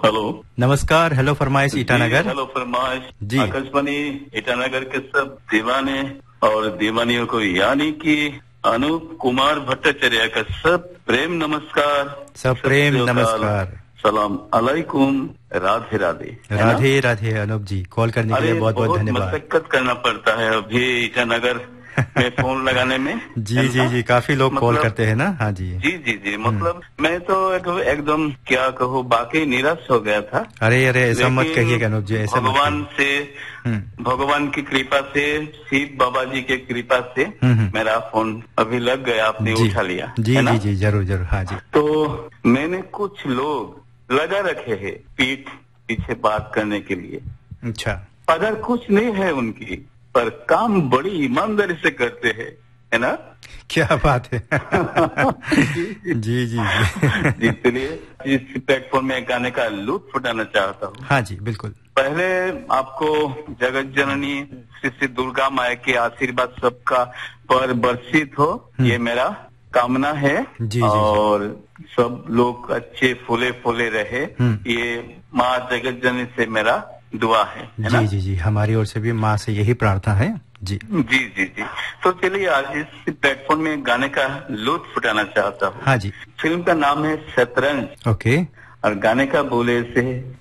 Hello, नमस्कार। Hello फरमाइश Itanagar. Hello फरमाइश जी। आकाशवाणी ईटानगर के सब दीवाने और दीवानियों को, यानी कि अनूप कुमार भट्टाचार्य का सब प्रेम नमस्कार, सब प्रेम नमस्कार, सलाम अलैकुम, राधे राधे। राधे राधे। अनूप जी, कॉल करने के लिए बहुत बहुत धन्यवाद। मशक्कत करना पड़ता है अभी ईटानगर में फोन लगाने में। जी जी जी, काफी लोग कॉल करते हैं ना। हाँ जी जी जी जी, मतलब मैं तो एकदम क्या कहूँ, बाकी निराश हो गया था। अरे अरे, ऐसा मत कहिएगा अनूप जी, ऐसा मत कहिए। भगवान की कृपा से, शिव बाबा जी की कृपा से मेरा फोन अभी लग गया, आपने उठा लिया। जी जी जी, जरूर जरूर। हाँ जी। तो मैंने कुछ लोग लगा रखे हैं पीठ पीछे बात करने के लिए। अच्छा। अगर कुछ नहीं है उनकी, पर काम बड़ी ईमानदारी से करते हैं, है ना? क्या बात है। जी जी जी। इसलिए इस प्लेटफॉर्म में गाने का लुत्फ उठाना चाहता हूँ। हाँ जी, बिल्कुल। पहले आपको जगत जननी श्री दुर्गा माया के आशीर्वाद सबका पर बरसित हो, ये मेरा कामना है। जी, और सब लोग अच्छे फूले फूले रहे, ये माँ जगत जननी से मेरा दुआ है ना? जी जी जी, हमारी ओर से भी माँ से यही प्रार्थना है। जी जी जी जी। तो चलिए आज इस प्लेटफॉर्म में गाने का लुत्फ उठाना चाहता हूँ। हाँ जी। फिल्म का नाम है शतरंज। ओके। और गाने का बोले से